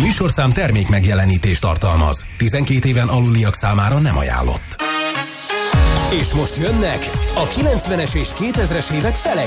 műsorszám termék megjelenítést tartalmaz. 12 éven aluliak számára nem ajánlott. És most jönnek a 90-es és 2000-es évek